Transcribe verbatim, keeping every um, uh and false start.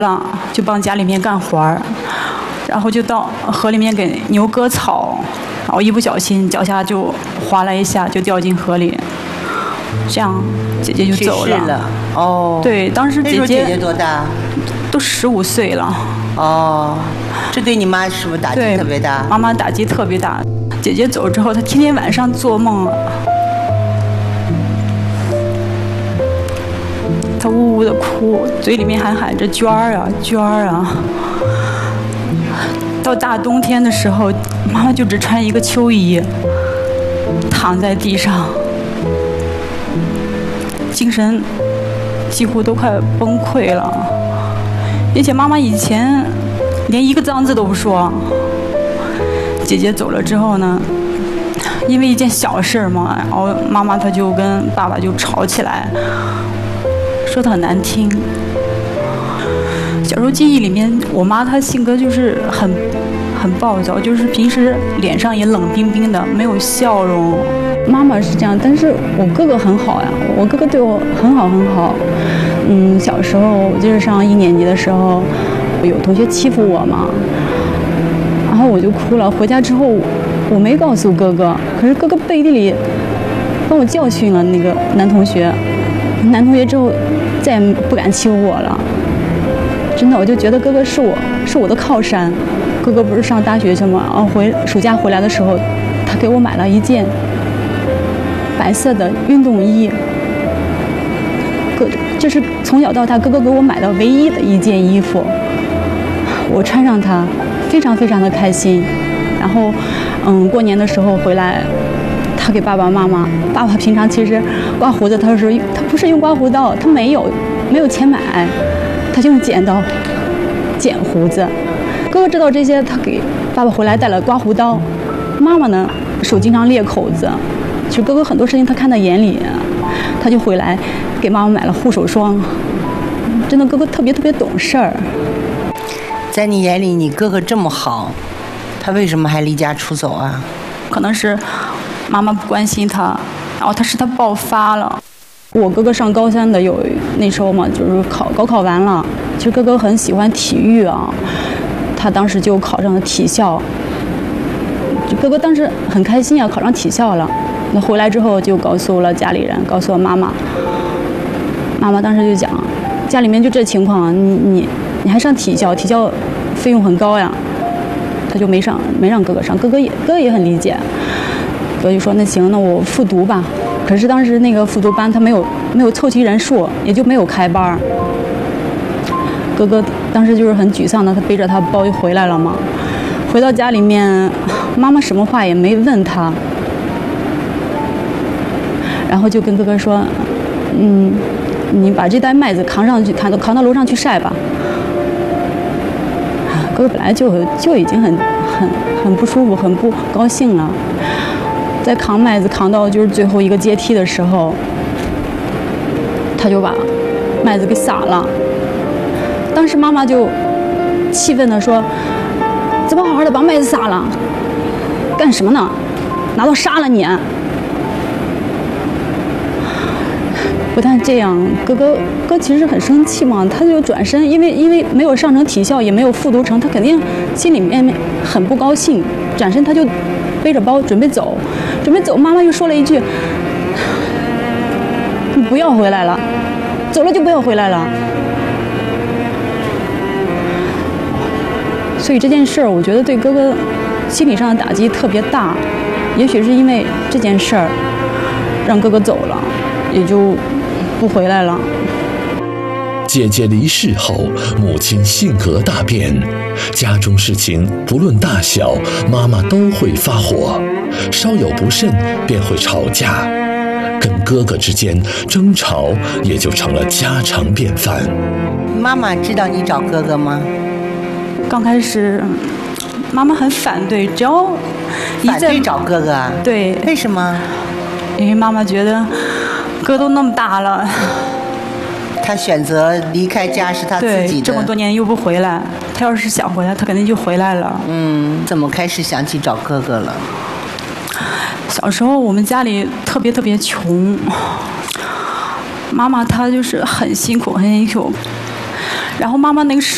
了，就帮家里面干活儿，然后就到河里面给牛割草，然后一不小心脚下就滑了一下，就掉进河里，这样姐姐就走了。 去世了。哦。 对，当时姐姐那时候姐姐多大？ 都十五岁了。 哦，这对你妈是不是打击特别大？ 妈妈打击特别大。姐姐走之后，她天天晚上做梦，她呜呜的哭，嘴里面还喊着娟儿啊娟儿啊。到大冬天的时候，妈妈就只穿一个秋衣，躺在地上，精神几乎都快崩溃了。并且妈妈以前连一个脏字都不说。姐姐走了之后呢，因为一件小事嘛，然后妈妈她就跟爸爸就吵起来，说得很难听。小时候记忆里面，我妈她性格就是很很暴躁，就是平时脸上也冷冰冰的，没有笑容。妈妈是这样，但是我哥哥很好呀，我哥哥对我很好很好。嗯，小时候我记得上一年级的时候，有同学欺负我嘛，然后我就哭了。回家之后，我没告诉哥哥，可是哥哥背地里帮我教训了那个男同学。男同学之后再也不敢欺负我了。真的，我就觉得哥哥是我是我的靠山。哥哥不是上大学去吗？然后回暑假回来的时候，他给我买了一件白色的运动衣。哥，这是从小到大哥哥给我买的唯一的一件衣服。我穿上它，非常非常的开心。然后，嗯，过年的时候回来，他给爸爸妈妈，爸爸平常其实刮胡子，他说他不是用刮胡刀，他没有没有钱买，他就用剪刀剪胡子。哥哥知道这些，他给爸爸回来带了刮胡刀。妈妈呢，手经常裂口子，其实哥哥很多事情他看在眼里，他就回来给妈妈买了护手霜。真的，哥哥特别特别懂事儿。 在你眼里，你哥哥这么好，他为什么还离家出走啊？ 可能是妈妈不关心他，然后他是他爆发了。我哥哥上高三的有那时候嘛，就是考高考完了，其实哥哥很喜欢体育啊，他当时就考上了体校。哥哥当时很开心啊，考上体校了。那回来之后就告诉了家里人，告诉了妈妈。妈妈当时就讲，家里面就这情况，你你你还上体校，体校费用很高呀。他就没上，没让哥哥上。哥哥也哥哥也很理解，哥哥就说那行，那我复读吧。可是当时那个复读班他没有没有凑齐人数，也就没有开班。哥哥当时就是很沮丧的，他背着他包就回来了嘛。回到家里面，妈妈什么话也没问他，然后就跟哥哥说，嗯，你把这袋麦子扛上去，扛到扛到楼上去晒吧。哥哥本来就就已经很很很不舒服，很不高兴了。在扛麦子扛到就是最后一个阶梯的时候，他就把麦子给撒了。当时妈妈就气愤地说：“怎么好好的把麦子撒了？干什么呢？拿刀杀了你！”不但这样，哥哥哥其实很生气嘛，他就转身，因为因为没有上成体校，也没有复读成，他肯定心里面很不高兴。转身他就背着包准备走，准备走，妈妈又说了一句：“你不要回来了，走了就不要回来了。”所以这件事儿，我觉得对哥哥心理上的打击特别大，也许是因为这件事儿让哥哥走了，也就不回来了。 姐姐离世后，母亲性格大变，家中事情不论大小，妈妈都会发火，稍有不慎便会吵架，跟哥哥之间争吵也就成了家常便饭。 妈妈知道你找哥哥吗？ 刚开始，妈妈很反对，只要一反对找哥哥啊？ 对， 为什么？ 因为妈妈觉得哥都那么大了。 他选择离开家是他自己的， 对，这么多年又不回来，他要是想回来，他肯定就回来了。 嗯，怎么开始想起找哥哥了？ 小时候我们家里特别特别穷，妈妈她就是很辛苦很辛苦，然后妈妈那个